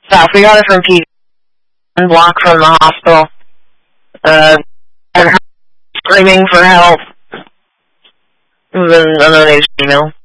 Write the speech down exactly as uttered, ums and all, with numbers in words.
South. We got it from P. One block from the hospital. Uh, and her screaming for help. And then another email.